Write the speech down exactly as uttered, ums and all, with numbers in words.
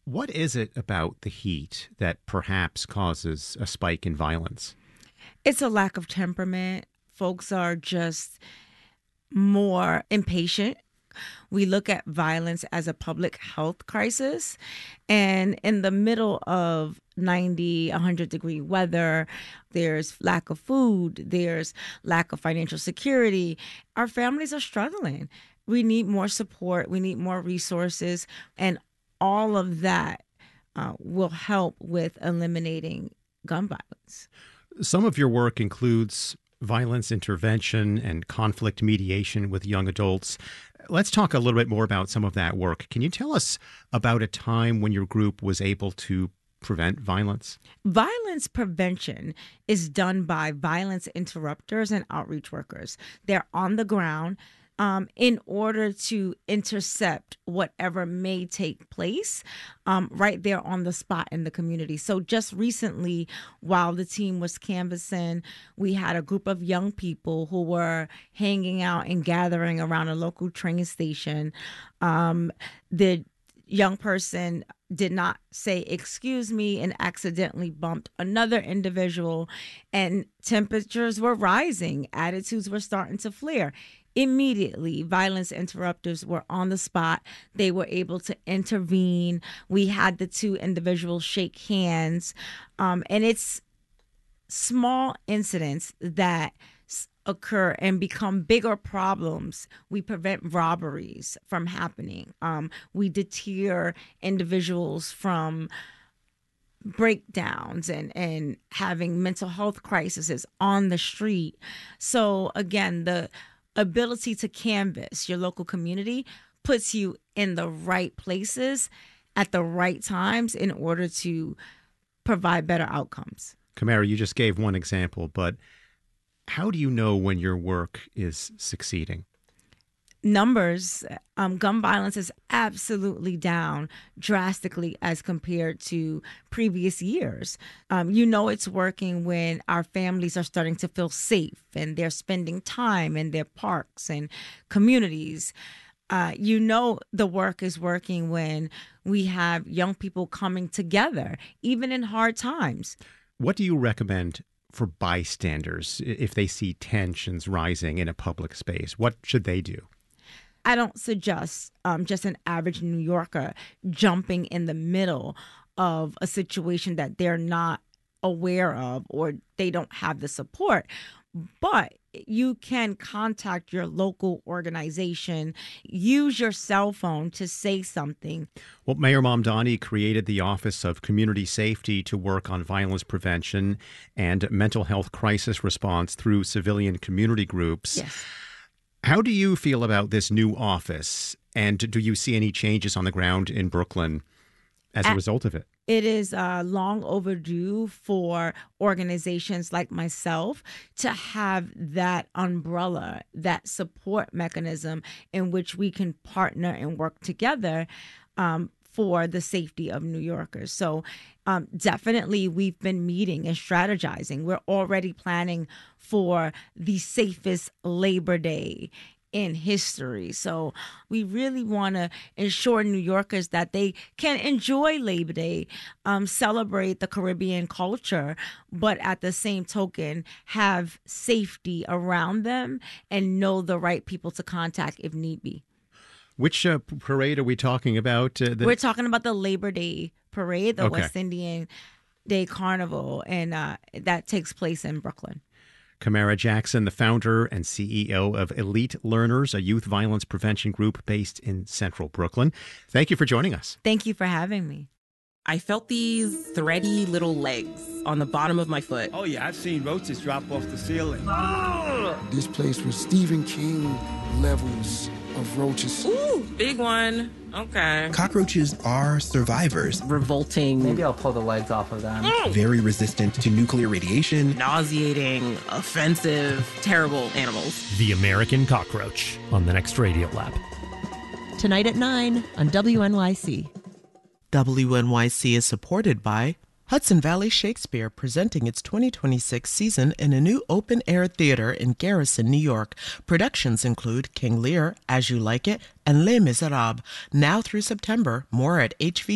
What is it about the heat that perhaps causes a spike in violence? It's a lack of temperament. Folks are just more impatient. We look at violence as a public health crisis. And in the middle of ninety, one hundred degree weather, there's lack of food, there's lack of financial security. Our families are struggling. We need more support. We need more resources. And all of that uh, will help with eliminating gun violence. Some of your work includes violence intervention and conflict mediation with young adults. Let's talk a little bit more about some of that work. Can you tell us about a time when your group was able to prevent violence? Violence prevention is done by violence interrupters and outreach workers. They're on the ground um, in order to intercept whatever may take place um, right there on the spot in the community. So just recently, while the team was canvassing, we had a group of young people who were hanging out and gathering around a local train station. Um, the young person did not say, "Excuse me," and accidentally bumped another individual, and temperatures were rising. Attitudes were starting to flare. Immediately, violence interrupters were on the spot. They were able to intervene. We had the two individuals shake hands. Um, and it's small incidents that occur and become bigger problems. We prevent robberies from happening. Um, we deter individuals from breakdowns and, and having mental health crises on the street. So again, the ability to canvass your local community puts you in the right places at the right times in order to provide better outcomes. Kamara, you just gave one example, but how do you know when your work is succeeding? Numbers, um, gun violence is absolutely down drastically as compared to previous years. Um, you know it's working when our families are starting to feel safe and they're spending time in their parks and communities. Uh, you know the work is working when we have young people coming together, even in hard times. What do you recommend for bystanders if they see tensions rising in a public space? What should they do? I don't suggest um, just an average New Yorker jumping in the middle of a situation that they're not aware of or they don't have the support. But you can contact your local organization, use your cell phone to say something. Well, Mayor Mamdani created the Office of Community Safety to work on violence prevention and mental health crisis response through civilian community groups. Yes. How do you feel about this new office, and do you see any changes on the ground in Brooklyn as a result of it? It is uh, long overdue for organizations like myself to have that umbrella, that support mechanism in which we can partner and work together um, for the safety of New Yorkers. So um, definitely we've been meeting and strategizing. We're already planning for the safest Labor Day in history. So we really want to ensure New Yorkers that they can enjoy Labor Day, um, celebrate the Caribbean culture, but at the same token, have safety around them and know the right people to contact if need be. Which uh, parade are we talking about? Uh, the- We're talking about the Labor Day parade, the Okay. West Indian Day Carnival, and uh, that takes place in Brooklyn. Kamara Jackson, the founder and C E O of Elite Learners, a youth violence prevention group based in central Brooklyn. Thank you for joining us. Thank you for having me. I felt these thready little legs on the bottom of my foot. Oh, yeah, I've seen roaches drop off the ceiling. This place was Stephen King levels of roaches. Ooh, big one. Okay. Cockroaches are survivors. Revolting. Maybe I'll pull the legs off of them. Very resistant to nuclear radiation. Nauseating, offensive, terrible animals. The American Cockroach on the next Radio Lab. Tonight at nine on W N Y C. W N Y C is supported by Hudson Valley Shakespeare, presenting its twenty twenty-six season in a new open-air theater in Garrison, New York. Productions include King Lear, As You Like It, and Les Miserables. Now through September. More at H V